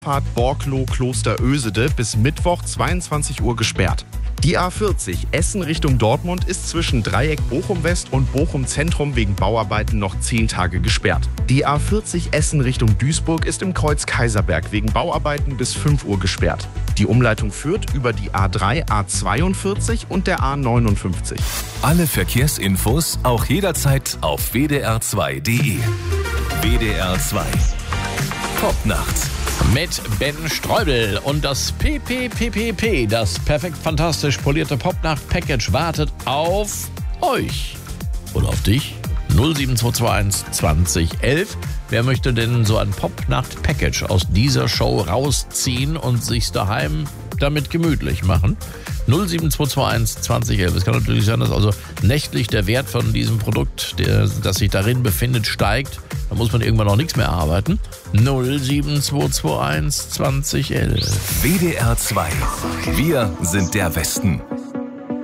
Fahrt Borkloh-Klosterösede bis Mittwoch 22 Uhr gesperrt. Die A40 Essen Richtung Dortmund ist zwischen Dreieck Bochum-West und Bochum-Zentrum wegen Bauarbeiten noch 10 Tage gesperrt. Die A40 Essen Richtung Duisburg ist im Kreuz Kaiserberg wegen Bauarbeiten bis 5 Uhr gesperrt. Die Umleitung führt über die A3, A42 und der A59. Alle Verkehrsinfos auch jederzeit auf wdr2.de. WDR 2 Popnacht. Mit Ben Streubel und das PPPPP, das perfekt fantastisch polierte Popnacht-Package, wartet auf euch. Oder auf dich. 07221 2011. Wer möchte denn so ein Popnacht-Package aus dieser Show rausziehen und sich's daheim damit gemütlich machen? 07221 2011. Es kann natürlich sein, dass also nächtlich der Wert von diesem Produkt, das sich darin befindet, steigt. Da muss man irgendwann auch nichts mehr arbeiten. 07221 2011. WDR 2. Wir sind der Westen.